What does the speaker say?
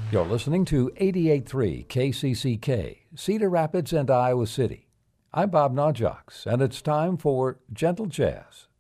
You're listening to 88.3 KCCK, Cedar Rapids and Iowa City. I'm Bob Najox, and it's time for Gentle Jazz.